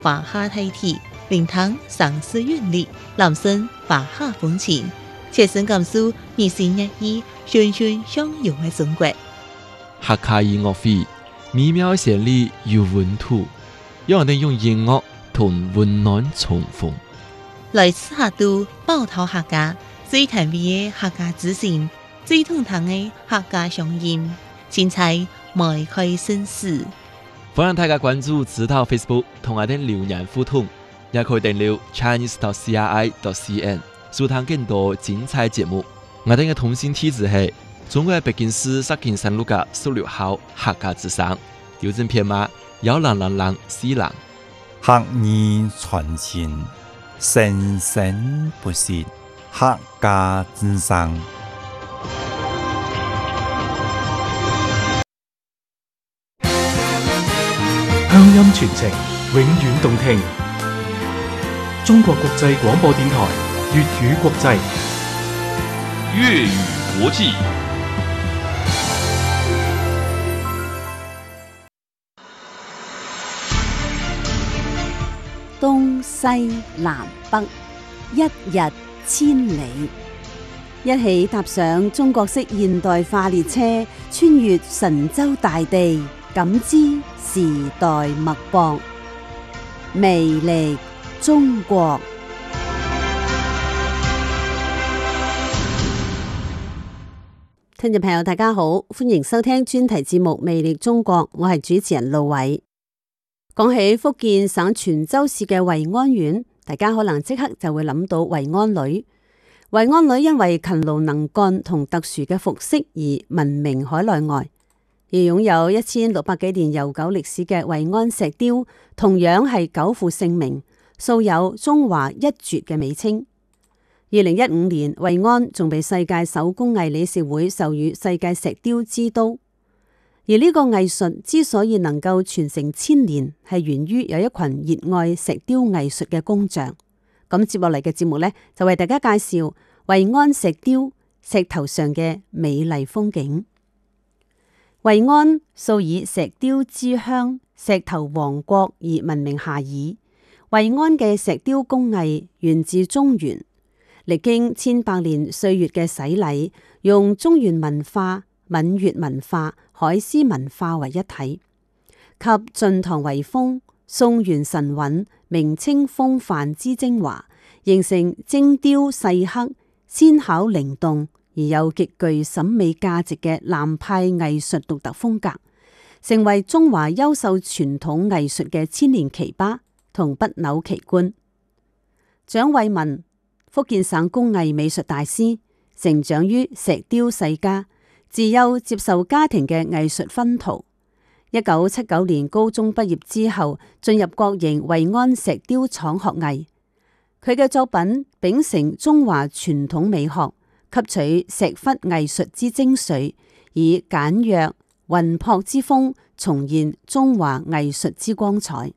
華夏大地，靈堂上師韻律，男聲華夏風情，切身感受日新月異、循循相融嘅中國。 客家音樂會美妙旋律有溫度，讓我哋用音樂同溫暖重逢。 來自下都寶島客家最甜美嘅客家之聲，最通透嘅客家鄉音，精彩邁開新視。 歡迎大家關注指導 Facebook 同我哋留言互動，也可以訂閱 chinese.cri.cn 收聽更多精彩節目。我哋嘅通信地址係中國北京市石景山路嘅16號客家之聲，郵政編碼10004人。 客語傳情，生生不息，客家之聲。 鄉音傳情，永遠動聽。中國國際廣播電台粵語國際， 粵語國際。 東西南北，一日千里。一起踏上中國式現代化列車，穿越神州大地，感知時代脈搏，魅力中國。聽眾朋友大家好，歡迎收聽專題節目《魅力中國》，我係主持人路偉。講起福建省泉州市嘅惠安縣，大家可能即刻就會諗到惠安女。惠安女因為勤勞能幹同特殊嘅服飾而聞名海內外，而擁有1600幾年悠久歷史嘅惠安石雕，同樣係久負盛名，素有中華一絕嘅美稱。2015年，惠安仲被世界手工藝理事會授予世界石雕之都。而呢個藝術之所以能夠傳承千年，係源於有一群熱愛石雕藝術嘅工匠。咁接落嚟嘅節目呢，就為大家介紹惠安石雕石頭上嘅美麗風景。惠安素以石雕之鄉、石頭王國而聞名遐邇。惠安嘅石雕工藝源自中原，歷經千百年歲月嘅洗禮，用中原文化、閩粵文化、海絲文化為一體，及晉唐遺風、宋元神韻、明清風範之精華，形成精雕細刻、纖巧靈動而又極具審美價值嘅南派藝術獨特風格，成為中華優秀傳統藝術嘅千年奇葩同不朽奇觀。蔣惠文，福建省工藝美術大師，成長於石雕世家，自幼接受家庭嘅藝術熏陶。1979年高中畢業之後，進入國營惠安石雕廠學藝。佢嘅作品秉承中華傳統美學，吸取石窟藝術之精髓，以簡約渾樸之風重現中華藝術之光彩。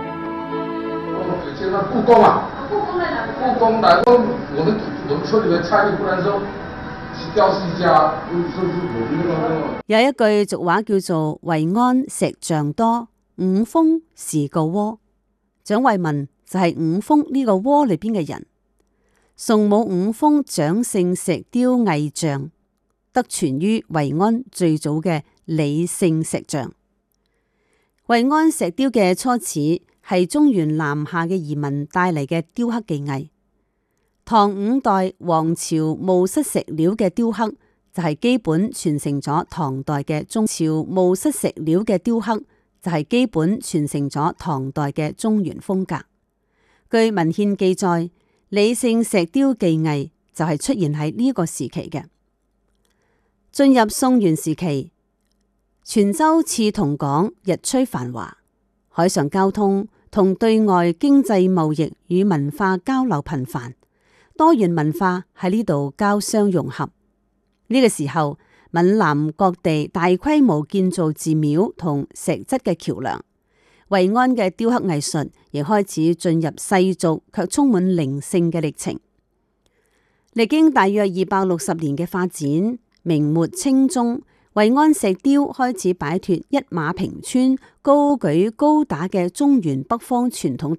故宮啊，故宮來說，我們村裏面參與，不然說雕是一家， 有一句俗話叫做惠安石像多，五峰是個窩。蔣惠文就係五峰呢個窩裏邊嘅人。宋武五峰蔣姓石雕藝像，得傳於惠安最早嘅李姓石像。惠安石雕嘅初始係中原南下嘅移民帶嚟嘅雕刻技藝。唐五代王朝墓室石料嘅雕刻就係基本傳承咗唐代嘅中朝墓室石料嘅雕刻就係基本傳承咗唐代嘅中原風格。據文獻記載，李姓石雕技藝就係出現喺呢個時期嘅。進入宋元時期，泉州刺桐港日趨繁華，海上交通同對外經濟貿易與文化交流頻繁，多元文化喺呢度交相融合。呢個時候，閩南各地大規模建造寺廟同石質嘅橋樑，惠安嘅雕刻藝術亦開始進入世俗卻充滿靈性嘅歷程。歷經大約260年嘅發展，明末清中， 惠安石雕開始擺脫一馬平川、高舉高打嘅中原北方傳統。